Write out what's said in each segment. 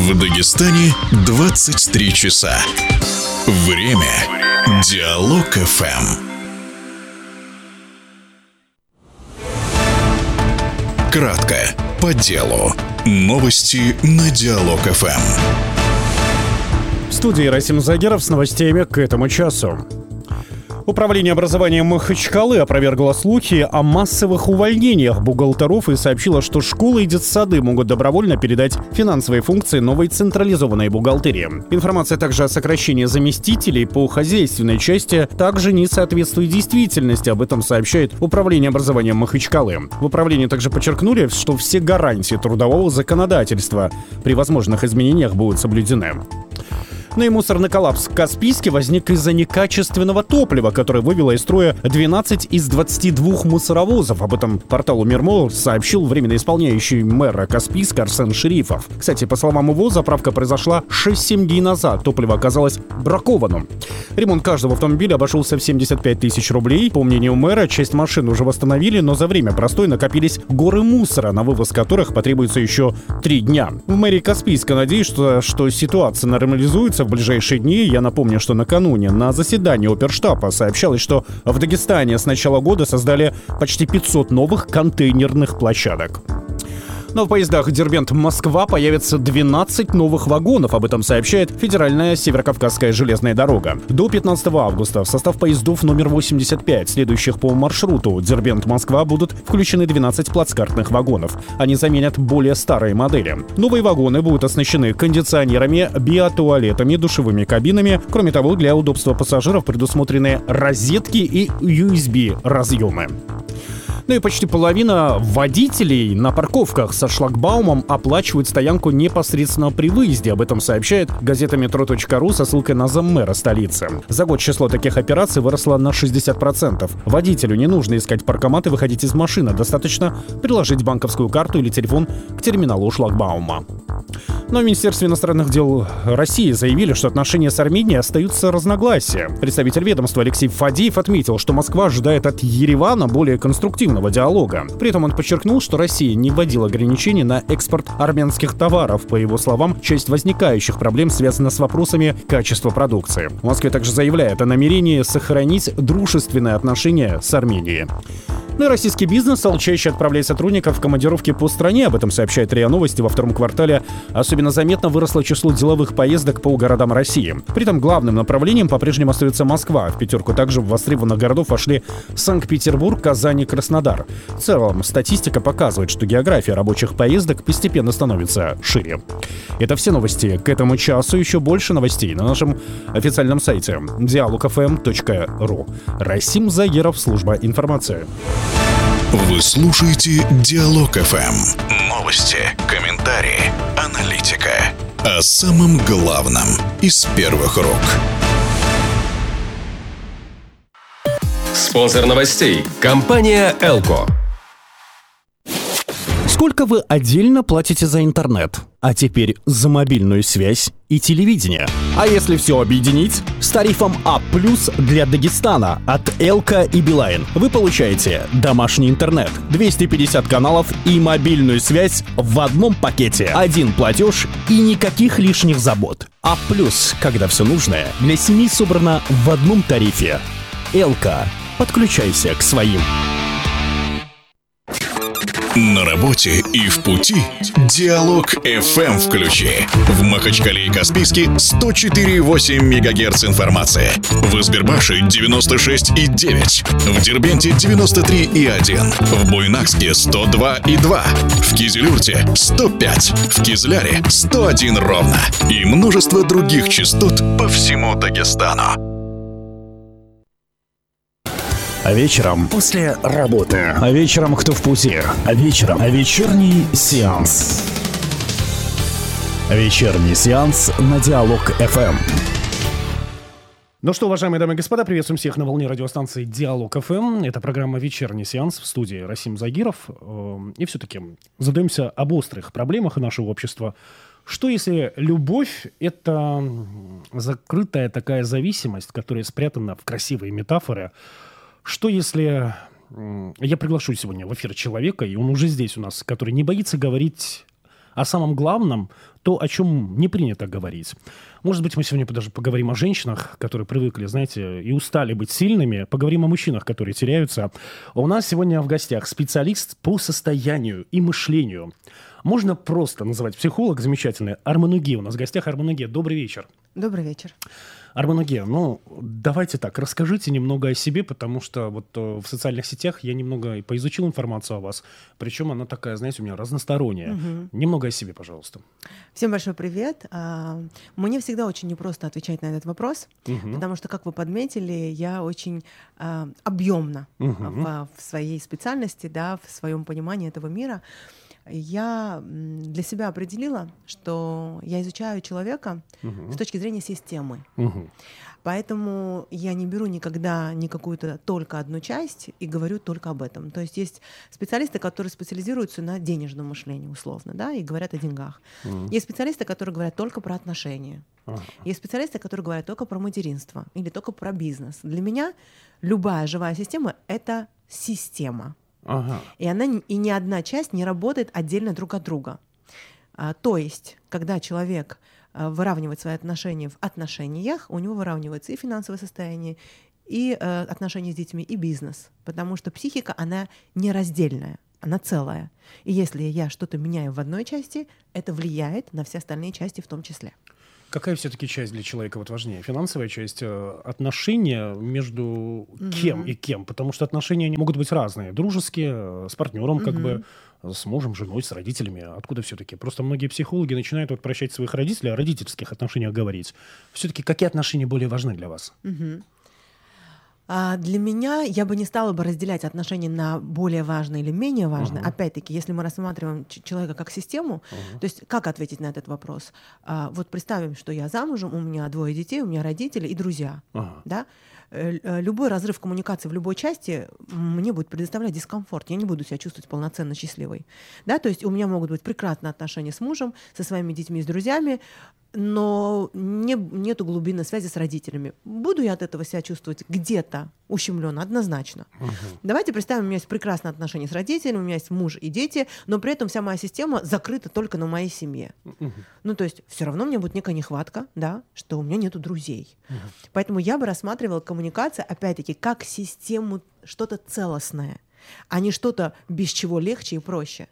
В Дагестане 23 часа. Время Диалог ФМ. Кратко, по делу. Новости на Диалог ФМ. В студии Расим Загиров с новостями к этому часу. Управление образования Махачкалы опровергло слухи о массовых увольнениях бухгалтеров и сообщило, что школы и детсады могут добровольно передать финансовые функции новой централизованной бухгалтерии. Информация также о сокращении заместителей по хозяйственной части также не соответствует действительности. Об этом сообщает Управление образования Махачкалы. В управлении также подчеркнули, что все гарантии трудового законодательства при возможных изменениях будут соблюдены. Ну и мусорный коллапс в Каспийске возник из-за некачественного топлива, которое вывело из строя 12 из 22 мусоровозов. Об этом порталу Мирмол сообщил временно исполняющий мэра Каспийска Арсен Шерифов. Кстати, по словам его, заправка произошла 6-7 дней назад. Топливо оказалось бракованным. Ремонт каждого автомобиля обошелся в 75 тысяч рублей. По мнению мэра, часть машин уже восстановили, но за время простоя накопились горы мусора, на вывоз которых потребуется еще 3 дня. В мэрии Каспийска надеются, что ситуация нормализуется в ближайшие дни. Я напомню, что накануне на заседании оперштаба сообщалось, что в Дагестане с начала года создали почти 500 новых контейнерных площадок. Но в поездах Дербент-Москва появится 12 новых вагонов. Об этом сообщает Федеральная Северокавказская железная дорога. До 15 августа в состав поездов номер 85, следующих по маршруту Дербент-Москва, будут включены 12 плацкартных вагонов. Они заменят более старые модели. Новые вагоны будут оснащены кондиционерами, биотуалетами, душевыми кабинами. Кроме того, для удобства пассажиров предусмотрены розетки и USB-разъемы. Ну и почти половина водителей на парковках со шлагбаумом оплачивают стоянку непосредственно при выезде. Об этом сообщает газета metro.ru со ссылкой на заммэра столицы. За год число таких операций выросло на 60%. Водителю не нужно искать паркомат и выходить из машины. Достаточно приложить банковскую карту или телефон к терминалу шлагбаума. Но в Министерстве иностранных дел России заявили, что отношения с Арменией остаются разногласия. Представитель ведомства Алексей Фадеев отметил, что Москва ожидает от Еревана более конструктивного диалога. При этом он подчеркнул, что Россия не вводила ограничений на экспорт армянских товаров. По его словам, часть возникающих проблем связана с вопросами качества продукции. В Москве также заявляют о намерении сохранить дружественные отношения с Арменией. Ну и российский бизнес стал чаще отправлять сотрудников в командировки по стране. Об этом сообщает РИА Новости. Во втором квартале особенно заметно выросло число деловых поездок по городам России. При этом главным направлением по-прежнему остается Москва. В пятерку также востребованных городов вошли Санкт-Петербург, Казань и Краснодар. В целом, статистика показывает, что география рабочих поездок постепенно становится шире. Это все новости к этому часу. Еще больше новостей на нашем официальном сайте dialogfm.ru. Расим Загиров, служба информации. Вы слушаете Диалог ФМ. Новости, комментарии, аналитика. О самом главном из первых рук. Спонсор новостей. Компания «Элко». Сколько вы отдельно платите за интернет? А теперь за мобильную связь и телевидение. А если все объединить? С тарифом А+ для Дагестана от Элко и Билайн вы получаете домашний интернет, 250 каналов и мобильную связь в одном пакете. Один платеж и никаких лишних забот. А+, когда все нужное для семьи собрано в одном тарифе. Элко. Подключайся к своим. На работе и в пути Диалог ФМ включи. В Махачкале и Каспийске 104,8 МГц информации. В Избербаше 96,9. В Дербенте 93,1. В Буйнакске 102,2. В Кизилюрте 105. В Кизляре 101 ровно. И множество других частот по всему Дагестану. А вечером после работы. А вечером кто в пути. А вечером вечерний сеанс. Вечерний сеанс на Диалог ФМ. Ну что, уважаемые дамы и господа, приветствуем всех на волне радиостанции Диалог ФМ. Это программа «Вечерний сеанс», в студии Расим Загиров. И все-таки задаемся об острых проблемах нашего общества. Что если любовь – это закрытая такая зависимость, которая спрятана в красивые метафоры? Что если я приглашу сегодня в эфир человека, и он уже здесь у нас, который не боится говорить о самом главном, то, о чем не принято говорить. Может быть, мы сегодня даже поговорим о женщинах, которые привыкли, знаете, и устали быть сильными. Поговорим о мужчинах, которые теряются. У нас сегодня в гостях специалист по состоянию и мышлению. Можно просто называть психолог замечательный. Арман Уге. У нас в гостях Арман Уге. Добрый вечер. Добрый вечер. Арман Уге, давайте так, расскажите немного о себе, потому что вот в социальных сетях я немного поизучил информацию о вас, причем она такая, знаете, у меня разносторонняя. Угу. Немного о себе, пожалуйста. Всем большой привет. Мне всегда очень непросто отвечать на этот вопрос, потому что, как вы подметили, я очень объемна в своей специальности, да, в своем понимании этого мира. Я для себя определила, что я изучаю человека с точки зрения системы. Поэтому я не беру никогда какую-то только одну часть и говорю только об этом. То есть есть специалисты, которые специализируются на денежном мышлении, условно, да, и говорят о деньгах. Есть специалисты, которые говорят только про отношения. Есть специалисты, которые говорят только про материнство или только про бизнес. Для меня любая живая система — это система. И ни одна часть не работает отдельно друг от друга. То есть, когда человек выравнивает свои отношения в отношениях, у него выравнивается и финансовое состояние, и отношения с детьми, и бизнес. Потому что психика, она нераздельная, она целая. И если я что-то меняю в одной части, это влияет на все остальные части в том числе. Какая все-таки часть для человека вот важнее? Финансовая часть, отношения между кем и кем? Потому что отношения они могут быть разные. Дружеские, с партнером, как бы, с мужем, женой, с родителями. Откуда все-таки? Просто многие психологи начинают вот прощать своих родителей, о родительских отношениях говорить. Все-таки какие отношения более важны для вас? Для меня я бы не стала бы разделять отношения на более важные или менее важные. Опять-таки, если мы рассматриваем человека как систему, то есть как ответить на этот вопрос? Вот представим, что я замужем, у меня 2 детей, у меня родители и друзья. Да? Любой разрыв коммуникации в любой части мне будет предоставлять дискомфорт. Я не буду себя чувствовать полноценно счастливой. Да? То есть у меня могут быть прекрасные отношения с мужем, со своими детьми, с друзьями, но нету глубинной связи с родителями. Буду я от этого себя чувствовать где-то ущемленно? Однозначно. Давайте представим, у меня есть прекрасные отношения с родителями, у меня есть муж и дети, но при этом вся моя система закрыта только на моей семье. То есть все равно у меня будет некая нехватка, да, что у меня нету друзей. Поэтому я бы рассматривала коммуникацию, опять-таки, как систему, что-то целостное, а не что-то, без чего легче и проще.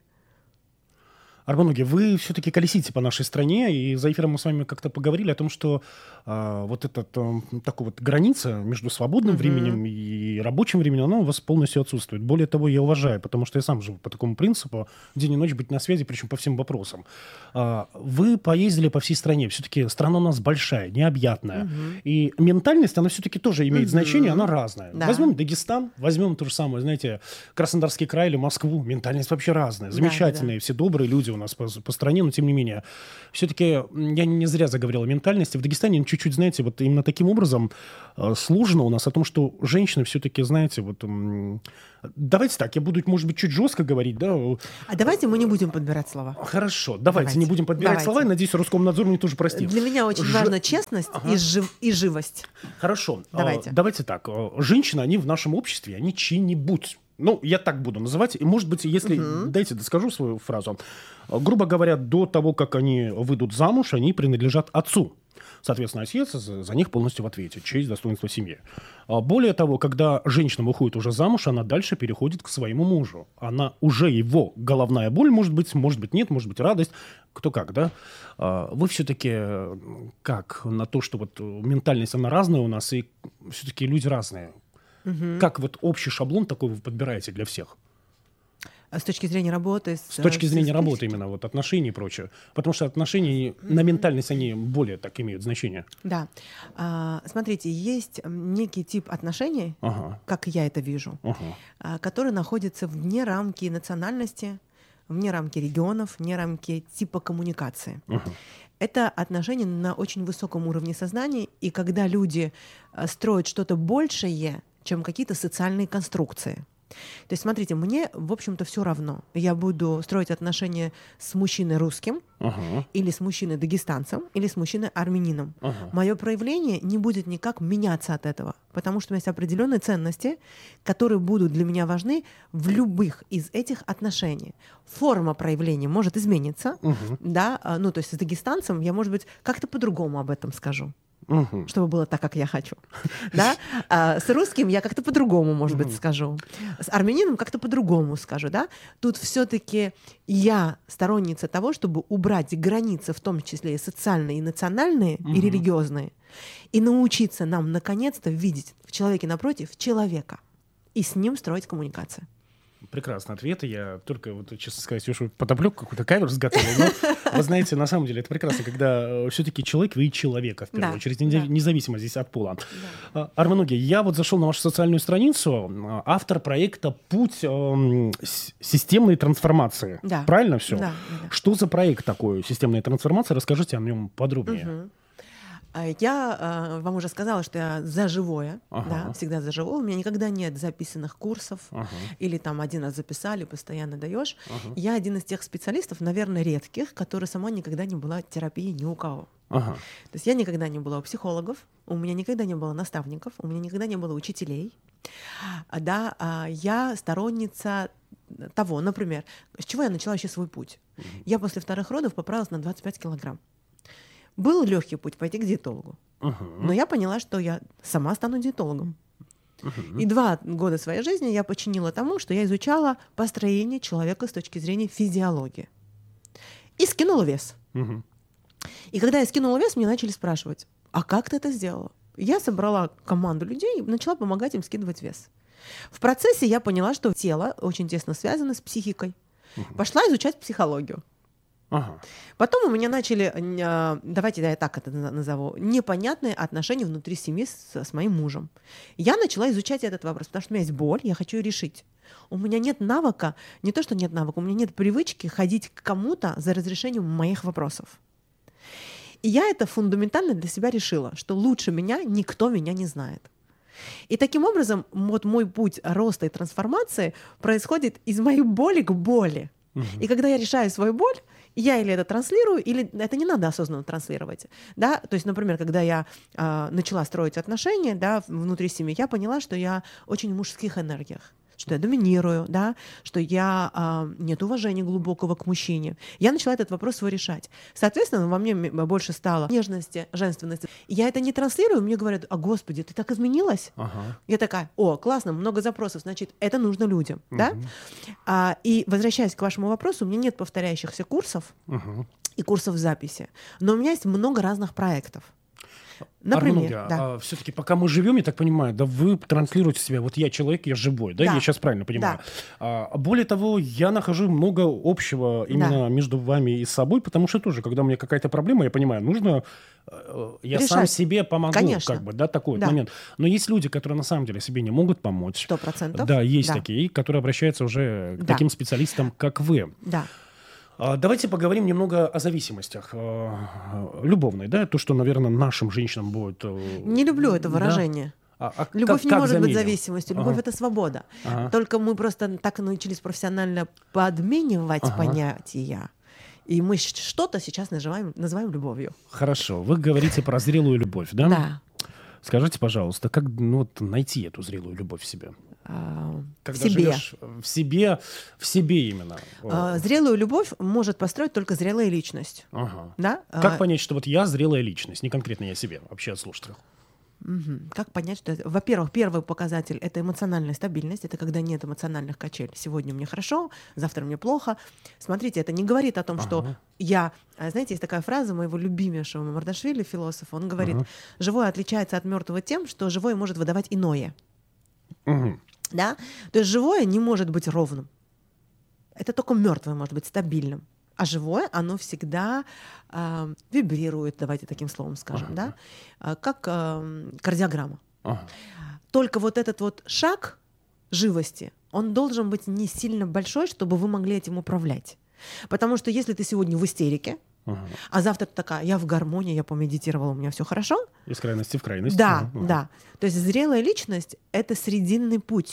Арман Уге, вы все-таки колесите по нашей стране, и за эфиром мы с вами как-то поговорили о том, что вот эта такая вот граница между свободным временем и рабочим временем, она у вас полностью отсутствует. Более того, я уважаю, потому что я сам живу по такому принципу, день и ночь быть на связи, причем по всем вопросам. Вы поездили по всей стране, все-таки страна у нас большая, необъятная, и ментальность, она все-таки тоже имеет значение, она разная. Да. Возьмем Дагестан, возьмем то же самое, знаете, Краснодарский край или Москву, ментальность вообще разная, замечательные, все добрые люди у нас по стране, но тем не менее, все-таки я не зря заговорил о ментальности. В Дагестане чуть-чуть, знаете, вот именно таким образом сложно у нас о том, что женщины все-таки, знаете, вот давайте так, я буду, может быть, чуть жестко говорить, да? А давайте мы не будем подбирать слова. Хорошо, давайте не будем подбирать слова, и, надеюсь, Роскомнадзор мне тоже простит. Для меня очень важна честность и живость. Хорошо, давайте так, женщины, они в нашем обществе, они чьи-нибудь. Я так буду называть. И, может быть, если... Дайте доскажу свою фразу. Грубо говоря, до того, как они выйдут замуж, они принадлежат отцу. Соответственно, отец за них полностью в ответе. Честь, достоинство семьи. Более того, когда женщина выходит уже замуж, она дальше переходит к своему мужу. Она уже его головная боль, может быть нет, может быть радость. Кто как, да? Вы все-таки как на то, что вот ментальность, она разная у нас, и все-таки люди разные. Как вот общий шаблон такой вы подбираете для всех? С точки зрения работы? С точки зрения работы именно, вот отношений и прочее. Потому что отношения на ментальность, они более так имеют значение. Да. Смотрите, есть некий тип отношений, как я это вижу, который находится вне рамки национальности, вне рамки регионов, вне рамки типа коммуникации. Это отношения на очень высоком уровне сознания, и когда люди строят что-то большее, чем какие-то социальные конструкции. То есть, смотрите, мне, в общем-то, все равно. Я буду строить отношения с мужчиной русским, или с мужчиной дагестанцем, или с мужчиной армянином. Мое проявление не будет никак меняться от этого, потому что у меня есть определенные ценности, которые будут для меня важны в любых из этих отношений. Форма проявления может измениться, да, ну, то есть с дагестанцем я, может быть, как-то по-другому об этом скажу. Чтобы было так, как я хочу. Да? С русским я как-то по-другому, может быть, скажу. С армянином как-то по-другому скажу. Да? Тут все-таки я сторонница того, чтобы убрать границы, в том числе и социальные, и национальные, и религиозные, и научиться нам, наконец-то, видеть в человеке напротив человека и с ним строить коммуникацию. Прекрасный ответ. Я только, вот, честно сказать, уже подоплеку какую-то камеру сготовил. Но, вы знаете, на самом деле это прекрасно, когда все-таки человек видит человека, в первую очередь, независимо здесь от пола. Армен, я вот зашел на вашу социальную страницу, автор проекта «Путь системной трансформации». Да. Правильно все? Да. Что за проект такой «Системная трансформация»? Расскажите о нем подробнее. Я вам уже сказала, что я за живое, да, всегда за живое. У меня никогда нет записанных курсов, или там один раз записали, постоянно даешь. Я один из тех специалистов, наверное, редких, который сама никогда не была в терапии ни у кого. То есть я никогда не была у психологов, у меня никогда не было наставников, у меня никогда не было учителей. Да, я сторонница того, например, с чего я начала вообще свой путь. Я после вторых родов поправилась на 25 килограмм. Был легкий путь пойти к диетологу. Но я поняла, что я сама стану диетологом. И 2 года своей жизни я подчинила тому, что я изучала построение человека с точки зрения физиологии. И скинула вес. И когда я скинула вес, мне начали спрашивать, а как ты это сделала? Я собрала команду людей и начала помогать им скидывать вес. В процессе я поняла, что тело очень тесно связано с психикой. Пошла изучать психологию. Потом у меня начали, давайте я так это назову, непонятные отношения внутри семьи с моим мужем. Я начала изучать этот вопрос, потому что у меня есть боль, я хочу ее решить. У меня нет навыка, не то, что нет навыка, у меня нет привычки ходить к кому-то за разрешением моих вопросов. И я это фундаментально для себя решила, что лучше меня никто меня не знает. И таким образом вот мой путь роста и трансформации происходит из моей боли к боли. И когда я решаю свою боль, я или это транслирую, или это не надо осознанно транслировать. Да? То есть, например, когда я начала строить отношения, да, внутри семьи, я поняла, что я очень в мужских энергиях, что я доминирую, да, что я нет уважения глубокого к мужчине. Я начала этот вопрос свой решать. Соответственно, во мне больше стало нежности, женственности. И я это не транслирую, мне говорят, а господи, ты так изменилась? Я такая, о, классно, много запросов, значит, это нужно людям. Да? И возвращаясь к вашему вопросу, у меня нет повторяющихся курсов и курсов записи, но у меня есть много разных проектов. Например, да. Все-таки пока мы живем, я так понимаю, да, вы транслируете себя, вот я человек, я живой, да, я сейчас правильно понимаю. Более того, я нахожу много общего именно между вами и собой, потому что тоже, когда у меня какая-то проблема, я понимаю, нужно, я решать. Сам себе помогу, конечно. как бы, да, такой вот момент. Но есть люди, которые на самом деле себе не могут помочь. 100%. Да, есть такие, которые обращаются уже к таким специалистам, как вы. Да. Давайте поговорим немного о зависимостях любовной, да, то, что, наверное, нашим женщинам будет... Не люблю это выражение. Да? Любовь не может быть зависимостью, любовь — это свобода. Только мы просто так научились профессионально подменивать понятия, и мы что-то сейчас называем любовью. Хорошо, вы говорите про зрелую любовь, да? Да. Скажите, пожалуйста, как найти эту зрелую любовь в себе? Когда в себе. Живешь в себе именно. Зрелую любовь может построить только зрелая личность. Да? Как понять, что вот я зрелая личность, не конкретно я себе, вообще от слушателей? Как понять, что это? Во-первых, первый показатель — это эмоциональная стабильность. Это когда нет эмоциональных качелей. Сегодня мне хорошо, завтра мне плохо. Смотрите, это не говорит о том, что я... Знаете, есть такая фраза моего любимейшего Мамардашвили, философа. Он говорит, живое отличается от мертвого тем, что живое может выдавать иное. Да? То есть живое не может быть ровным. Это только мертвое может быть стабильным. А живое, оно всегда вибрирует, давайте таким словом скажем, да? Как кардиограмма. Только вот этот вот шаг живости, он должен быть не сильно большой, чтобы вы могли этим управлять. Потому что если ты сегодня в истерике, а завтра ты такая, я в гармонии, я помедитировала, у меня все хорошо. Из крайности в крайность. Да, да. То есть зрелая личность — это срединный путь.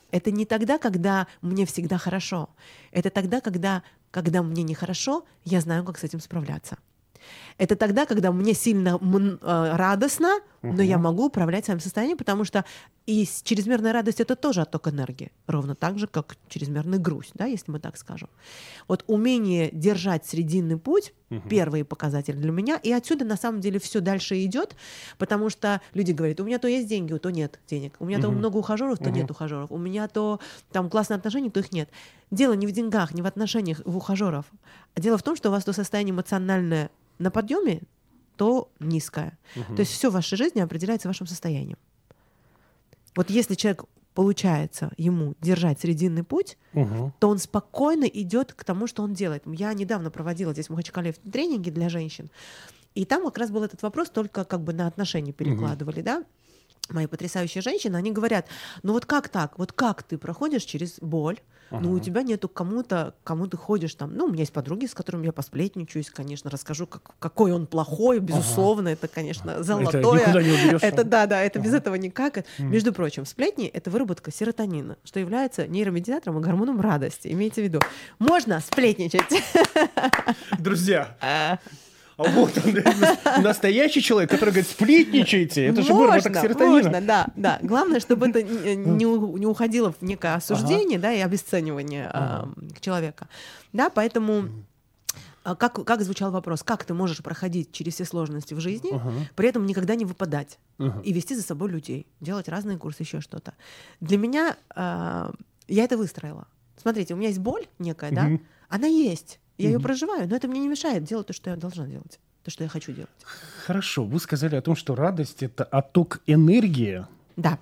Это не тогда, когда мне всегда хорошо. Это тогда, когда мне нехорошо, я знаю, как с этим справляться. Это тогда, когда мне сильно радостно, но я могу управлять своим состоянием, потому что и чрезмерная радость — это тоже отток энергии, ровно так же, как чрезмерная грусть, да, если мы так скажем. Вот умение держать срединный путь — первый показатель для меня, и отсюда на самом деле все дальше идет, потому что люди говорят: у меня то есть деньги, то нет денег, у меня то много ухажеров, то нет ухажеров, у меня то там классные отношения, то их нет. Дело не в деньгах, не в отношениях, в ухажеров. Дело в том, что у вас то состояние эмоциональное на подъеме, то низкое. То есть все в вашей жизни определяется вашим состоянием. Вот если человек получается ему держать срединный путь, то он спокойно идет к тому, что он делает. Я недавно проводила здесь в Махачкале тренинги для женщин, и там как раз был этот вопрос, только как бы на отношения перекладывали, да. Мои потрясающие женщины, они говорят: ну вот как так? Вот как ты проходишь через боль? Ну, у тебя нету кому ты ходишь там. Ну, у меня есть подруги, с которыми я посплетничаюсь, конечно, расскажу, какой он плохой, безусловно, это, конечно, золотое. Это никуда не уберешь. Это да, это без этого никак. Между прочим, сплетни — это выработка серотонина, что является нейромедиатором и гормоном радости. Имейте в виду. Можно сплетничать. Друзья, а вот он, настоящий человек, который говорит: сплетничайте. Это же выработок серотонина. Можно, да. Главное, чтобы это не уходило в некое осуждение, да, и обесценивание человека. Да, поэтому как звучал вопрос: как ты можешь проходить через все сложности в жизни, при этом никогда не выпадать и вести за собой людей, делать разные курсы, еще что-то. Для меня я это выстроила. Смотрите, у меня есть боль некая, да, она есть. Я ее проживаю, но это мне не мешает делать то, что я должна делать, то, что я хочу делать. Хорошо, вы сказали о том, что радость — это отток энергии. Да.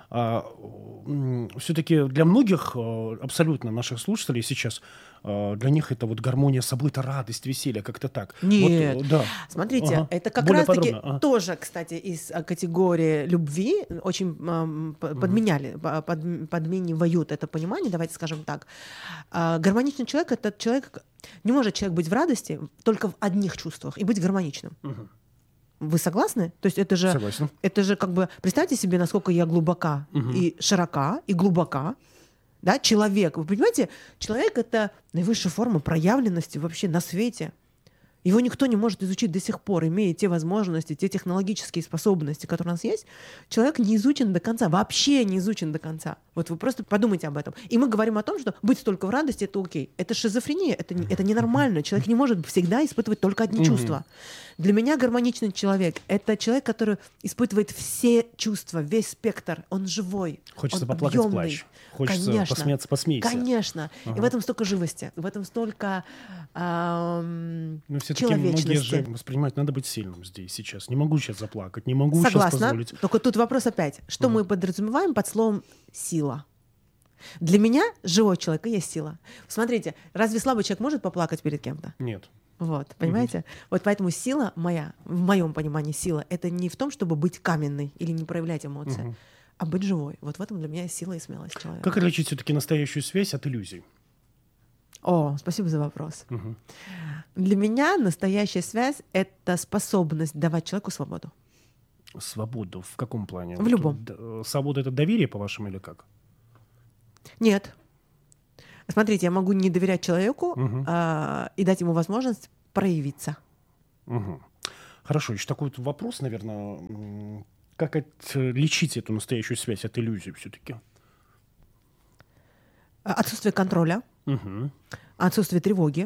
Все-таки для многих абсолютно наших слушателей сейчас, для них это вот гармония собой, это радость, веселье, как-то так. Нет, вот, да. Смотрите, это как раз-таки тоже, кстати, из категории любви очень подменивают это понимание, давайте скажем так. Гармоничный человек — это человек, не может человек быть в радости только в одних чувствах и быть гармоничным. Вы согласны? То есть это же как бы, представьте себе, насколько я глубока и широка, и глубока. Да? Человек, вы понимаете, человек — это наивысшая форма проявленности вообще на свете. Его никто не может изучить до сих пор, имея те возможности, те технологические способности, которые у нас есть. Человек не изучен до конца, вообще не изучен до конца. Вот вы просто подумайте об этом. И мы говорим о том, что быть только в радости — это окей. Это шизофрения, это ненормально. Человек не может всегда испытывать только одни чувства. Для меня гармоничный человек — это человек, который испытывает все чувства, весь спектр. Он живой, хочется он поплакать, объемный. плачь. Хочется посмеяться, посмейся. Конечно. И в этом столько живости, в этом столько но все-таки многие же воспринимают: надо быть сильным здесь, сейчас. Не могу сейчас заплакать, не могу сейчас позволить. Только тут вопрос опять. Что мы подразумеваем под словом «сила»? Для меня живой человек и есть сила. Смотрите, разве слабый человек может поплакать перед кем-то? Нет. Вот, понимаете? Вот поэтому сила моя, в моем понимании сила, это не в том, чтобы быть каменной или не проявлять эмоции, а быть живой. Вот в этом для меня сила и смелость человека. Как отличить все-таки настоящую связь от иллюзий? О, спасибо за вопрос. Для меня настоящая связь — это способность давать человеку свободу. Свободу в каком плане? В любом. Свобода — это доверие, по-вашему, или как? Нет. Смотрите, я могу не доверять человеку и дать ему возможность проявиться. Хорошо, еще такой вот вопрос, наверное. Как отличить эту настоящую связь от иллюзии все-таки? Отсутствие контроля, отсутствие тревоги,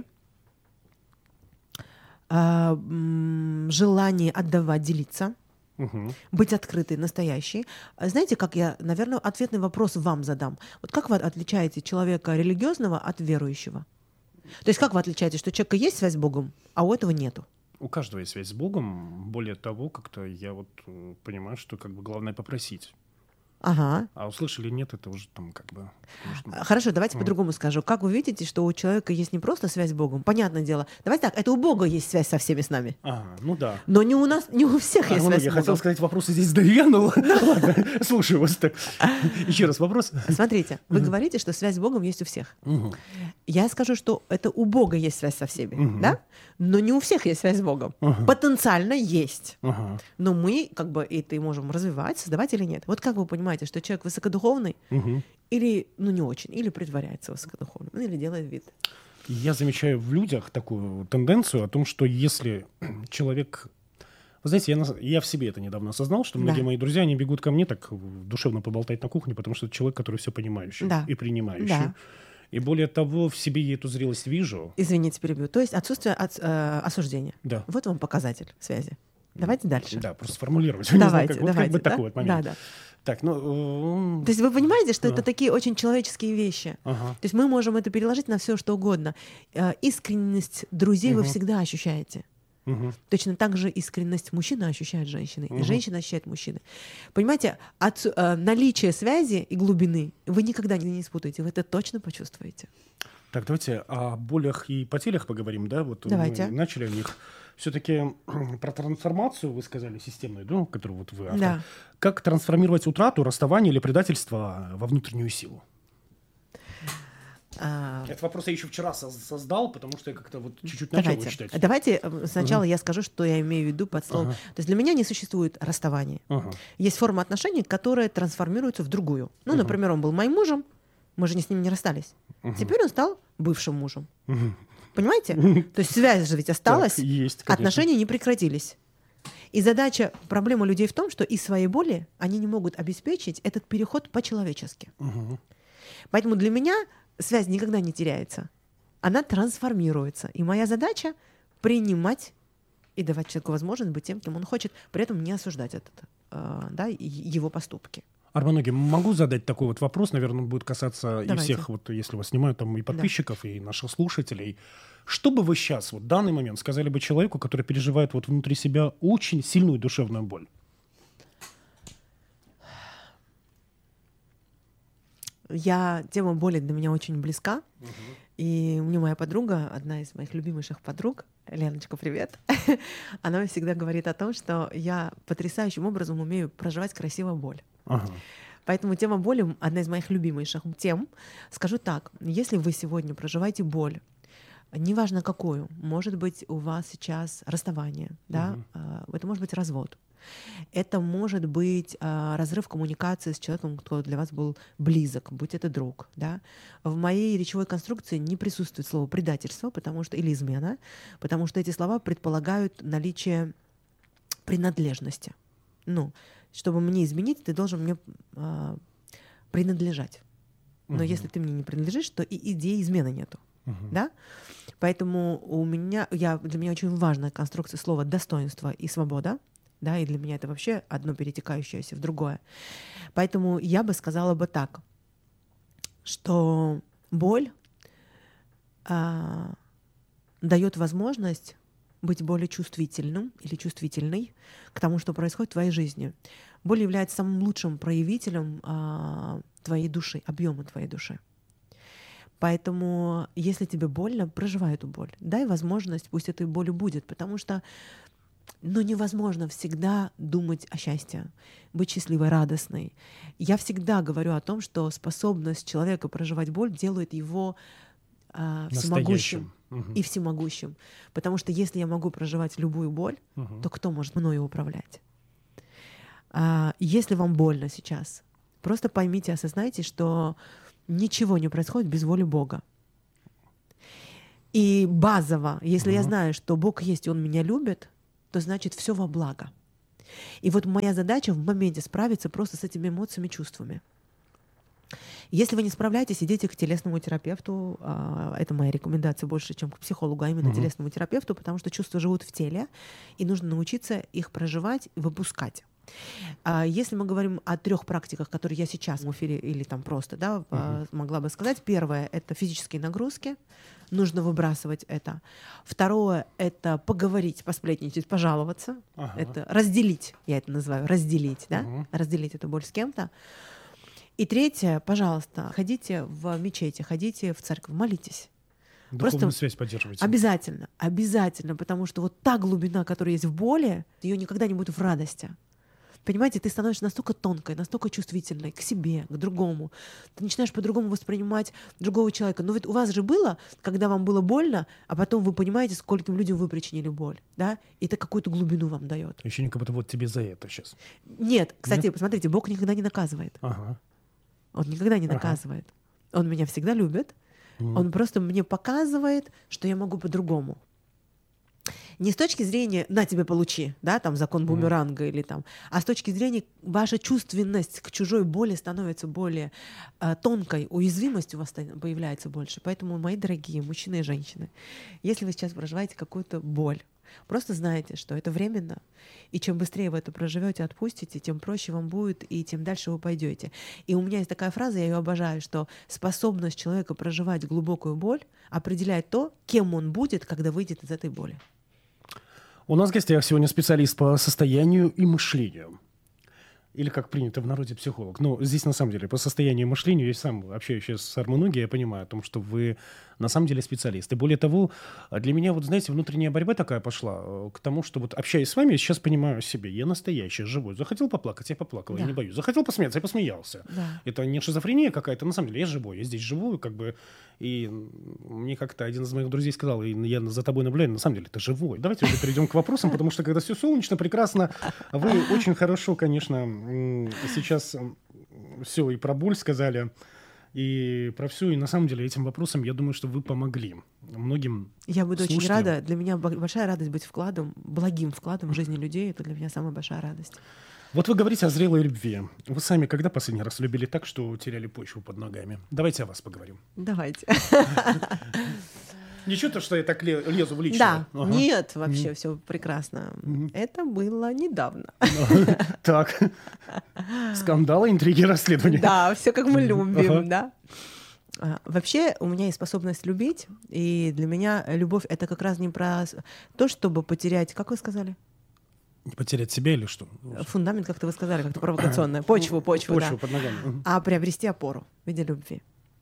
желание отдавать, делиться, быть открытой, настоящей. Знаете, как я, наверное, ответный вопрос вам задам. Вот как вы отличаете человека религиозного от верующего? То есть как вы отличаете, что у человека есть связь с Богом, а у этого нету? У каждого есть связь с Богом. Более того, как-то я вот понимаю, что как бы главное попросить. Ага. А услышали нет, это уже там как бы... Хорошо, давайте по-другому скажу. Как вы видите, что у человека есть не просто связь с Богом? Понятное дело. Давайте так, это у Бога есть связь со всеми с нами. Ну да. Но не у нас, не у всех есть связь с Я Богом. хотел сказать вопросы здесь деревянного. Ладно, слушаю вас так. Еще раз вопрос. Смотрите, вы говорите, что связь с Богом есть у всех. Я скажу, что это у Бога есть связь со всеми, да? Но не у всех есть связь с Богом. Потенциально есть. Но мы как бы это и можем развивать, создавать или нет. Вот как вы понимаете, что человек высокодуховный или, не очень, или притворяется высокодуховным, или делает вид. Я замечаю в людях такую тенденцию о том, что если человек... Вы знаете, я в себе это недавно осознал, что многие мои друзья, они бегут ко мне так душевно поболтать на кухне, потому что это человек, который все понимающий и принимающий. Да. И более того, в себе я эту зрелость вижу. Извините, перебью. То есть отсутствие осуждения. Да. Вот вам показатель связи. Давайте дальше. Да, просто сформулировать. Давайте, как бы такой вот момент. Да. Так, То есть вы понимаете, что это такие очень человеческие вещи. То есть мы можем это переложить на все, что угодно. Искренность друзей вы всегда ощущаете. Точно так же искренность мужчины ощущает женщины, и женщина ощущает мужчины. Понимаете, наличие связи и глубины вы никогда не спутаете, вы это точно почувствуете. Так, давайте о болях и потерях поговорим, да? Вот давайте. Мы начали о них. Все-таки про трансформацию вы сказали системную, да, которую вот вы автор. Да. Как трансформировать утрату, расставание или предательство во внутреннюю силу? Этот вопрос я еще вчера создал, потому что я как-то вот чуть-чуть начал его читать. Давайте сначала я скажу, что я имею в виду под словом. То есть для меня не существует расставания. Есть форма отношений, которая трансформируется в другую. Например, он был моим мужем, мы же с ним не расстались. Теперь он стал бывшим мужем. Понимаете? То есть связь же ведь осталась, отношения не прекратились. И проблема людей в том, что из своей боли они не могут обеспечить этот переход по-человечески. Поэтому для меня связь никогда не теряется. Она трансформируется. И моя задача — принимать и давать человеку возможность быть тем, кем он хочет, при этом не осуждать его поступки. Арманоги, могу задать такой вот вопрос, наверное, он будет касаться и всех, вот если вас снимают, там и подписчиков, и наших слушателей. Что бы вы сейчас, вот в данный момент, сказали бы человеку, который переживает вот внутри себя очень сильную душевную боль? Тема боли для меня очень близка. И мне моя подруга, одна из моих любимейших подруг, Леночка, привет, она всегда говорит о том, что я потрясающим образом умею проживать красиво боль. Поэтому тема боли — одна из моих любимейших тем. Скажу так, если вы сегодня проживаете боль, неважно какую, может быть у вас сейчас расставание, это может быть развод, это может быть разрыв коммуникации с человеком, кто для вас был близок, будь это друг. Да? В моей речевой конструкции не присутствует слово «предательство» или «измена», потому что эти слова предполагают наличие принадлежности. Чтобы мне изменить, ты должен мне принадлежать. Но если ты мне не принадлежишь, то и идеи измены нету. Да? Поэтому для меня очень важна конструкция слова «достоинство» и «свобода». Да, и для меня это вообще одно перетекающееся в другое. Поэтому я бы сказала бы так, что боль дает возможность быть более чувствительным или чувствительной к тому, что происходит в твоей жизни. Боль является самым лучшим проявителем твоей души, объема твоей души. Поэтому, если тебе больно, проживай эту боль. Дай возможность, пусть этой боли будет, потому что невозможно всегда думать о счастье, быть счастливой, радостной. Я всегда говорю о том, что способность человека проживать боль делает его всемогущим и всемогущим. Потому что если я могу проживать любую боль, то кто может мною управлять? Если вам больно сейчас, просто поймите, осознайте, что ничего не происходит без воли Бога. И базово, если я знаю, что Бог есть и Он меня любит, то значит все во благо. И вот моя задача в моменте справиться просто с этими эмоциями, чувствами. Если вы не справляетесь, идите к телесному терапевту. Это моя рекомендация больше, чем к психологу, а именно телесному терапевту, потому что чувства живут в теле, и нужно научиться их проживать и выпускать. Если мы говорим о 3 практиках, которые я сейчас в эфире или там просто могла бы сказать. Первое — это физические нагрузки. Нужно выбрасывать это. Второе — это поговорить, посплетничать, пожаловаться. Это разделить, я это называю, разделить. Разделить эту боль с кем-то. И третье, пожалуйста, ходите в мечети, ходите в церковь, молитесь. Духовную связь поддерживайте. Обязательно, потому что вот та глубина, которая есть в боли, ее никогда не будет в радости. Понимаете, ты становишься настолько тонкой, настолько чувствительной к себе, к другому. Ты начинаешь по-другому воспринимать другого человека. Но ведь у вас же было, когда вам было больно, а потом вы понимаете, скольким людям вы причинили боль. Да? И это какую-то глубину вам дает. Еще как будто вот тебе за это сейчас. Нет, кстати, посмотрите, Бог никогда не наказывает. Он никогда не наказывает. Он меня всегда любит. Он просто мне показывает, что я могу по-другому. Не с точки зрения «на тебе получи», да, там закон бумеранга или там, а с точки зрения ваша чувственность к чужой боли становится более тонкой, уязвимость у вас появляется больше. Поэтому, мои дорогие мужчины и женщины, если вы сейчас проживаете какую-то боль, просто знайте, что это временно, и чем быстрее вы это проживете, отпустите, тем проще вам будет, и тем дальше вы пойдете. И у меня есть такая фраза, я ее обожаю, что способность человека проживать глубокую боль определяет то, кем он будет, когда выйдет из этой боли. У нас в гостях сегодня специалист по состоянию и мышлению. Или, как принято в народе, психолог. Но здесь, на самом деле, по состоянию и мышлению, я сам общаюсь с Армануги, я понимаю о том, что вы на самом деле специалист. И более того, для меня, вот знаете, внутренняя борьба такая пошла к тому, что вот общаясь с вами, я сейчас понимаю себе, я настоящий, живой. Захотел поплакать, я поплакал, я не боюсь. Захотел посмеяться, я посмеялся. Да. Это не шизофрения какая-то, на самом деле, я живой, я здесь живу, как бы. И мне как-то один из моих друзей сказал, и я за тобой наблюдаю, на самом деле, ты живой. Давайте уже перейдем к вопросам, потому что когда все солнечно, прекрасно, вы очень хорошо, конечно, сейчас все и про боль сказали, и про все. И на самом деле этим вопросом, я думаю, что вы помогли многим. Я буду слушателям. очень рада. Для меня большая радость быть благим вкладом в жизни людей. Это для меня самая большая радость. Вот вы говорите о зрелой любви. Вы сами когда последний раз любили так, что теряли почву под ногами? Давайте о вас поговорим. Давайте. Ничего то, что я так лезу в личное. Да, нет, вообще все прекрасно. Это было недавно. Так. Скандалы, интриги, расследования. Да, все как мы любим, да. Вообще у меня есть способность любить, и для меня любовь — это как раз не про то, чтобы потерять, как вы сказали? Не потерять себя или что? Фундамент, как-то вы сказали, как-то провокационное. Почву, да. Под ногами. А приобрести опору в виде любви.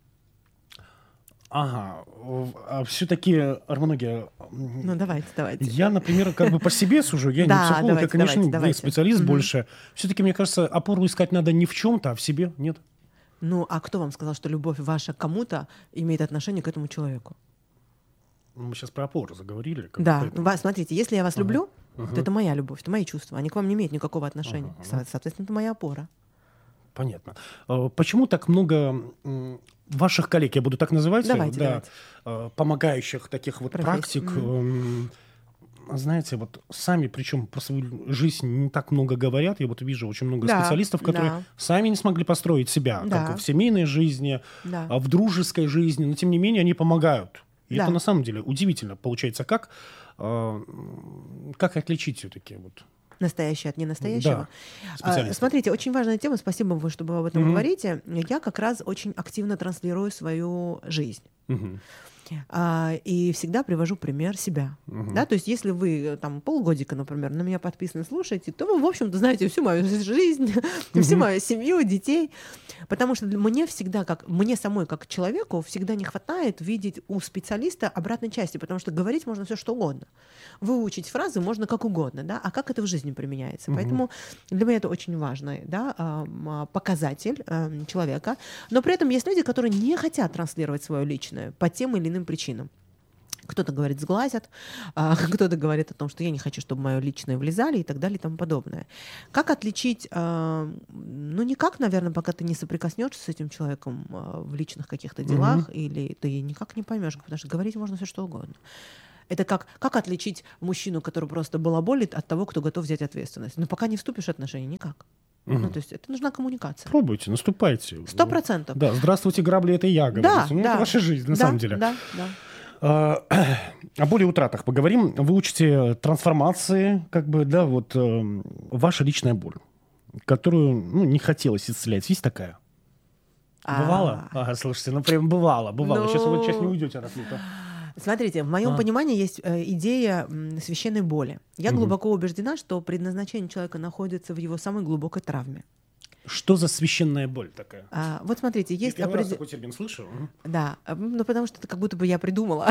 Ага. А все-таки, Армануги... Ну, давайте. Я, например, как бы по себе сужу. Я не психолог, я, конечно, вы специалист больше. Все-таки, мне кажется, опору искать надо не в чем-то, а в себе, нет? Ну, а кто вам сказал, что любовь ваша к кому-то имеет отношение к этому человеку? Мы сейчас про опору заговорили. Да, смотрите, если я вас люблю, то это моя любовь, это мои чувства. Они к вам не имеют никакого отношения. Соответственно, это моя опора. Понятно. Почему так много ваших коллег, я буду так называть, давайте. Помогающих таких вот практик, знаете, вот сами, причем про свою жизнь не так много говорят. Я вот вижу очень много специалистов, которые сами не смогли построить себя, как в семейной жизни, в дружеской жизни, но тем не менее они помогают. И это на самом деле удивительно. Получается, как отличить все-таки вот? Настоящее от ненастоящего. Да, смотрите, очень важная тема. Спасибо вам, что вы об этом говорите. Я как раз очень активно транслирую свою жизнь. И всегда привожу пример себя. Да? То есть если вы там полгодика, например, на меня подписаны, слушаете, то вы, в общем-то, знаете всю мою жизнь, всю мою семью, детей. Потому что мне всегда, мне самой, как человеку, всегда не хватает видеть у специалиста обратной части, потому что говорить можно все что угодно. Выучить фразы можно как угодно, да? А как это в жизни применяется? Поэтому для меня это очень важный, да, показатель человека. Но при этом есть люди, которые не хотят транслировать свое личное по тем или иным причинам. Кто-то говорит, сглазят, кто-то говорит о том, что я не хочу, чтобы мое личное влезали и так далее и тому подобное. Как отличить? Ну, никак, наверное, пока ты не соприкоснешься с этим человеком в личных каких-то делах, или ты никак не поймешь, потому что говорить можно все что угодно. Это как отличить мужчину, который просто балаболит, от того, кто готов взять ответственность? Но пока не вступишь в отношения, никак. Ну, то есть это нужна коммуникация. Пробуйте, наступайте. 100%. Да, здравствуйте, грабли, это я, говорите. Это ваша жизнь, на самом деле. Да. О боли и утратах поговорим. Вы учите трансформации, как бы, да, вот ваша личная боль, которую, не хотелось исцелять. Есть такая? Бывало? Слушайте, прям бывало. Сейчас вы не уйдете от этого. Смотрите, в моем понимании есть идея священной боли. Я глубоко убеждена, что предназначение человека находится в его самой глубокой травме. Что за священная боль такая? Вот смотрите, есть... Я первый раз такой термин слышу. Да, потому что это как будто бы я придумала.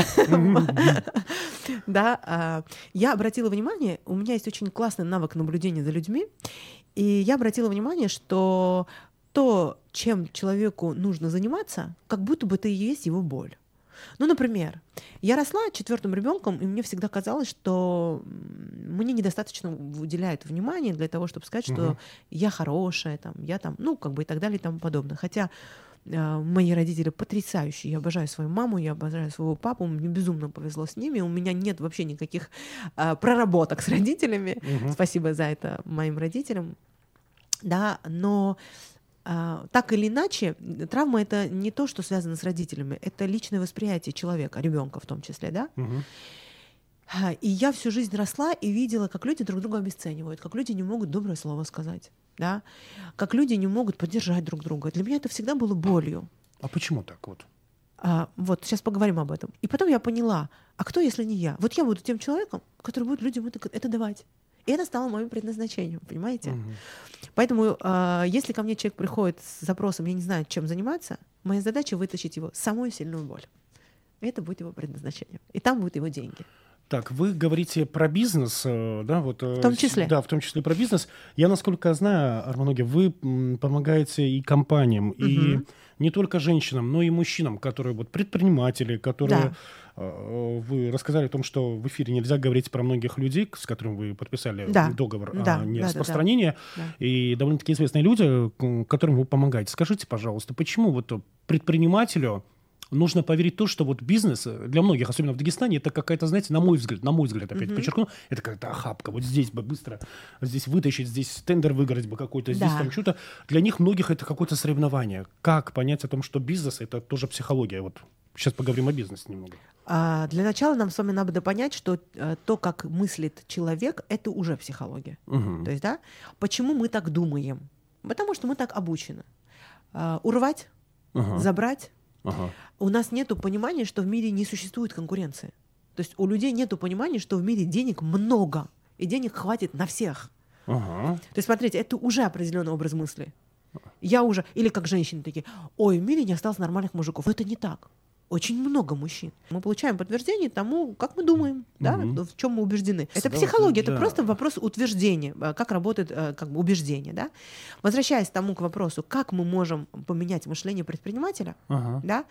Да, я обратила внимание, у меня есть очень классный навык наблюдения за людьми, и я обратила внимание, что то, чем человеку нужно заниматься, как будто бы это и есть его боль. Ну, например, я росла 4-м ребенком, и мне всегда казалось, что мне недостаточно уделяют внимания для того, чтобы сказать, что я хорошая, там, я там, ну, как бы и так далее и тому подобное. Хотя мои родители потрясающие. Я обожаю свою маму, я обожаю своего папу. Мне безумно повезло с ними. У меня нет вообще никаких проработок с родителями. Спасибо за это моим родителям. Да, но так или иначе, травма — это не то, что связано с родителями, это личное восприятие человека, ребенка в том числе, да. И я всю жизнь росла и видела, как люди друг друга обесценивают, как люди не могут доброе слово сказать, да, как люди не могут поддержать друг друга. Для меня это всегда было болью. А почему так вот? Вот сейчас поговорим об этом. И потом я поняла, а кто, если не я? Вот я буду тем человеком, который будет людям это давать. И это стало моим предназначением, понимаете? Поэтому, если ко мне человек приходит с запросом, я не знаю, чем заниматься, моя задача — вытащить его самую сильную боль. И это будет его предназначением. И там будут его деньги. Так, вы говорите про бизнес, да, вот. В том числе. Да, в том числе про бизнес. Я, насколько знаю, Арманоги, вы помогаете и компаниям, и не только женщинам, но и мужчинам, которые вот предприниматели, которые... Вы рассказали о том, что в эфире нельзя говорить про многих людей, с которыми вы подписали договор о нераспространении. И довольно-таки известные люди, которым вы помогаете. Скажите, пожалуйста, почему вот предпринимателю нужно поверить в то, что вот бизнес для многих, особенно в Дагестане, это какая-то, знаете, на мой взгляд, опять подчеркну, это какая-то охапка. Вот здесь бы быстро, здесь вытащить, здесь тендер выиграть бы какой-то, здесь там что-то. Для них многих это какое-то соревнование. Как понять о том, что бизнес — это тоже психология? Вот сейчас поговорим о бизнесе немного. Для начала нам с вами надо понять, что то, как мыслит человек, это уже психология. То есть, да, почему мы так думаем? Потому что мы так обучены. Урвать, забрать. У нас нет понимания, что в мире не существует конкуренции. То есть у людей нет понимания, что в мире денег много, и денег хватит на всех. То есть, смотрите, это уже определенный образ мысли. Я уже, или как женщины такие, ой, в мире не осталось нормальных мужиков. Это не так. Очень много мужчин. Мы получаем подтверждение тому, как мы думаем, да, в чем мы убеждены. Это психология, это просто вопрос утверждения, как работает как бы убеждение. Да? Возвращаясь к вопросу, как мы можем поменять мышление предпринимателя, да,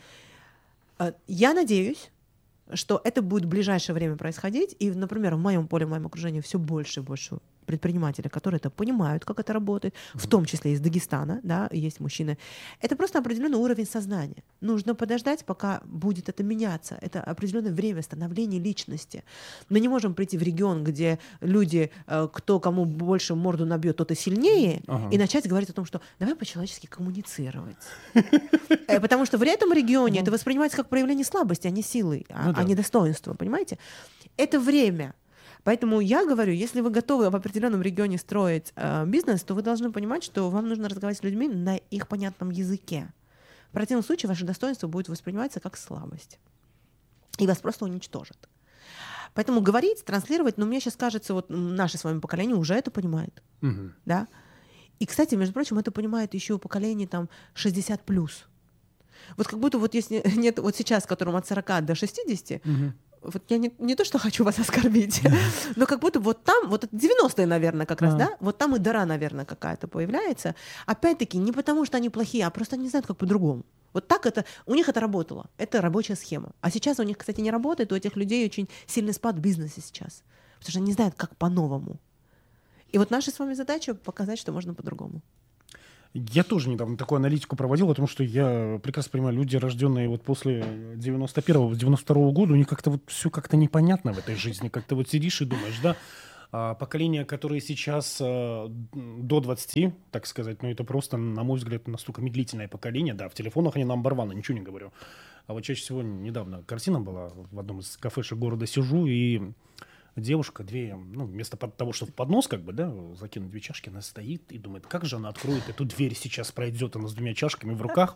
я надеюсь, что это будет в ближайшее время происходить. И, например, в моем поле, в моем окружении все больше и больше предпринимателей, которые это понимают, как это работает, в том числе из Дагестана, да, есть мужчины. Это просто определенный уровень сознания. Нужно подождать, пока будет это меняться. Это определенное время становления личности. Мы не можем прийти в регион, где люди, кто кому больше морду набьет, тот и сильнее, и начать говорить о том, что давай по-человечески коммуницировать. Потому что в этом регионе это воспринимается как проявление слабости, а не силы, а не достоинства, понимаете? Это время. Поэтому я говорю, если вы готовы в определенном регионе строить бизнес, то вы должны понимать, что вам нужно разговаривать с людьми на их понятном языке. В противном случае ваше достоинство будет восприниматься как слабость. И вас просто уничтожат. Поэтому говорить, транслировать, но мне сейчас кажется, вот наше с вами поколение уже это понимает. Да? И, кстати, между прочим, это понимает еще поколение там 60+. Вот как будто вот если нет вот сейчас, которому от 40 до 60, вот я не то, что хочу вас оскорбить, но как будто вот там, вот 90-е, наверное, как раз, да, вот там и дыра, наверное, какая-то появляется. Опять-таки, не потому что они плохие, а просто они не знают, как по-другому. Вот так это, у них это работало, это рабочая схема. А сейчас у них, кстати, не работает, у этих людей очень сильный спад в бизнесе сейчас, потому что они не знают, как по-новому. И вот наша с вами задача показать, что можно по-другому. Я тоже недавно такую аналитику проводил о том, что я прекрасно понимаю, люди, рожденные вот после 91-92 года, у них как-то вот все как-то непонятно в этой жизни. Как-то вот сидишь и думаешь, да, поколение, которое сейчас до 20, так сказать, ну это просто, на мой взгляд, настолько медлительное поколение. Да, в телефонах они нам барваны, ничего не говорю. А вот чаще всего недавно картина была в одном из кафешек города, сижу, и девушка, вместо того, чтобы в поднос, как бы, да, закинуть 2 чашки, она стоит и думает, как же она откроет эту дверь, сейчас пройдет она с 2 чашками в руках.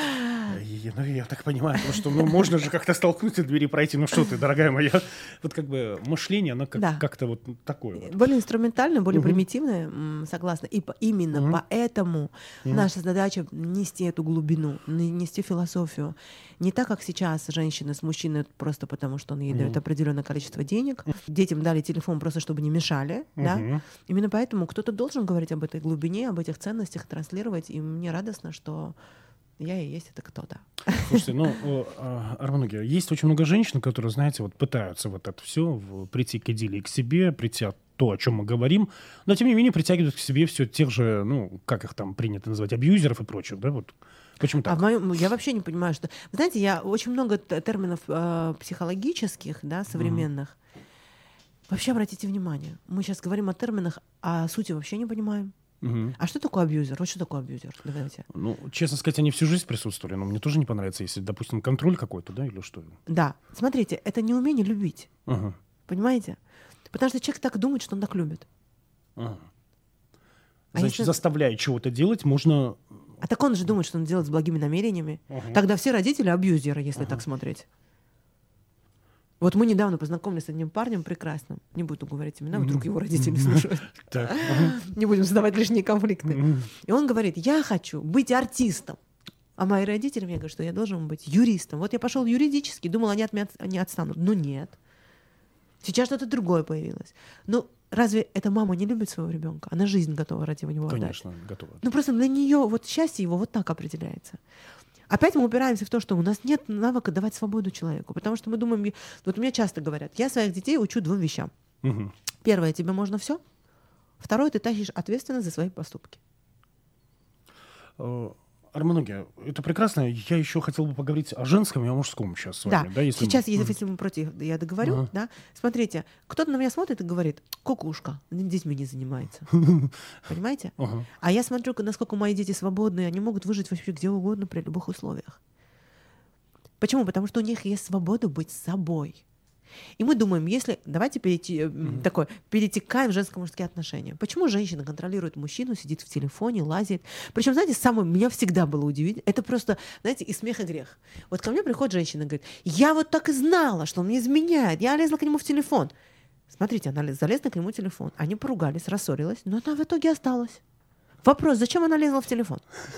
Я так понимаю, что можно же как-то столкнуть эти двери и пройти. Ну что ты, дорогая моя. Вот как бы мышление, оно как-то вот такое. Вот. Более инструментальное, более примитивное, согласна. И именно поэтому наша задача нести эту глубину, нести философию. Не так, как сейчас женщины с мужчиной просто потому, что он ей дает определенное количество денег. Детям дали телефон просто, чтобы не мешали. Да? Именно поэтому кто-то должен говорить об этой глубине, об этих ценностях, транслировать. И мне радостно, что я и есть это кто-то. Слушайте, Арман Георгиевич, есть очень много женщин, которые, знаете, вот пытаются вот это все прийти к идиллии, к себе, прийти от то, о чем мы говорим, но тем не менее притягивают к себе все тех же, как их там принято называть, абьюзеров и прочих, да, вот. Почему так? Я вообще не понимаю, что... Вы знаете, я очень много терминов психологических, да, современных. Вообще обратите внимание, мы сейчас говорим о терминах, а сути вообще не понимаем. А что такое абьюзер? Вот что такое абьюзер? Давайте. Честно сказать, они всю жизнь присутствовали, но мне тоже не понравится, если, допустим, контроль какой-то, да, или что? Да. Смотрите, это не умение любить. Понимаете? Потому что человек так думает, что он так любит. Значит, заставляя чего-то делать, можно... А так он же думает, что он делает с благими намерениями. Тогда все родители абьюзеры, если так смотреть. Вот мы недавно познакомились с одним парнем прекрасным. Не буду говорить имена, вдруг его родители слушают. Не будем создавать лишние конфликты. И он говорит, я хочу быть артистом. А мои родители мне говорят, что я должен быть юристом. Вот я пошел юридически, думал, они от меня не отстанут. Но нет. Сейчас что-то другое появилось. Разве эта мама не любит своего ребенка? Она жизнь готова ради него отдать. Конечно, готова. Просто для нее вот счастье его вот так определяется. Опять мы упираемся в то, что у нас нет навыка давать свободу человеку. Потому что мы думаем... Вот мне часто говорят, я своих детей учу 2 вещам. Первое, тебе можно все. Второе, ты тащишь ответственность за свои поступки. Арман Георгиевич, это прекрасно. Я еще хотел бы поговорить о женском и о мужском сейчас с вами. Да, сейчас, если мы против, я договорю, да. Смотрите, кто-то на меня смотрит и говорит, кукушка, детьми не занимается. Понимаете? А я смотрю, насколько мои дети свободные, они могут выжить вообще где угодно при любых условиях. Почему? Потому что у них есть свобода быть собой. И мы думаем, давайте перетекаем в женско-мужские отношения. Почему женщина контролирует мужчину, сидит в телефоне, лазит? Причем, знаете, меня всегда было удивительно. Это просто, знаете, и смех, и грех. Вот ко мне приходит женщина и говорит, я вот так и знала, что он мне изменяет. Я лезла к нему в телефон. Смотрите, она залезла к нему в телефон. Они поругались, рассорилась, но она в итоге осталась. Вопрос, зачем она лезла в телефон?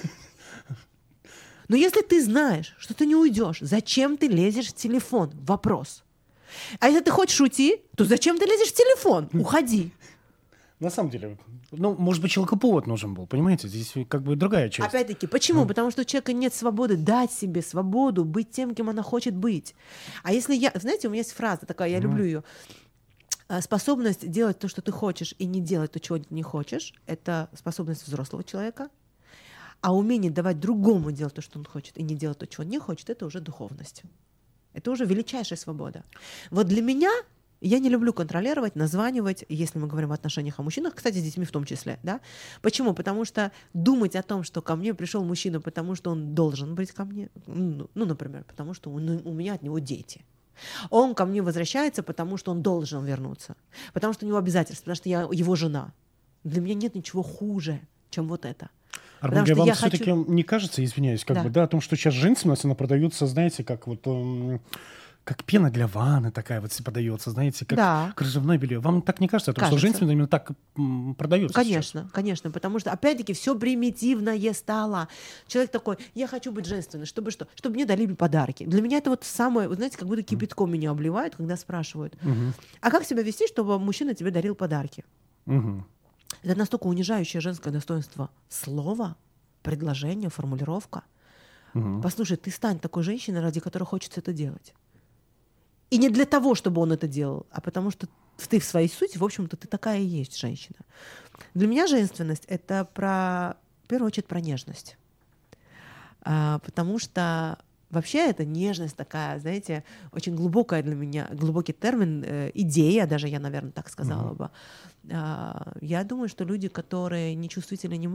Но если ты знаешь, что ты не уйдешь, зачем ты лезешь в телефон? Вопрос. А если ты хочешь уйти, то зачем ты лезешь в телефон? Уходи. На самом деле, может быть, человеку повод нужен был, понимаете? Здесь как бы другая часть. Опять-таки, почему? Потому что у человека нет свободы дать себе свободу быть тем, кем она хочет быть. А если знаете, у меня есть фраза такая, я люблю ее. Способность делать то, что ты хочешь, и не делать то, чего ты не хочешь, это способность взрослого человека. А умение давать другому делать то, что он хочет, и не делать то, чего он не хочет, это уже духовность. Это уже величайшая свобода. Вот для меня, я не люблю контролировать, названивать, если мы говорим о отношениях о мужчинах, кстати, с детьми в том числе. Да? Почему? Потому что думать о том, что ко мне пришел мужчина, потому что он должен быть ко мне, например, потому что у меня от него дети. Он ко мне возвращается, потому что он должен вернуться, потому что у него обязательства, потому что я его жена. Для меня нет ничего хуже, чем вот это. Арман, вам все-таки не кажется, извиняюсь, о том, что сейчас женственность, она продается, знаете, как пена для ванны такая вот подается, знаете, как кружевное белье. Вам так не кажется, что женственность именно так продается? Конечно, потому что, опять-таки, все примитивное стало. Человек такой, я хочу быть женственной, чтобы что? Чтобы мне дарили подарки. Для меня это вот самое, вы знаете, как будто кипятком меня обливают, когда спрашивают, а как себя вести, чтобы мужчина тебе дарил подарки? Это настолько унижающее женское достоинство слова, предложение, формулировка. Послушай, ты стань такой женщиной, ради которой хочется это делать. И не для того, чтобы он это делал, а потому что ты в своей сути, в общем-то, ты такая и есть женщина. Для меня женственность — это в первую очередь про нежность. Потому что вообще это нежность такая, знаете, очень глубокая для меня, глубокий термин, идея даже, я, наверное, так сказала бы. Я думаю, что люди, которые нечувствительны, не могут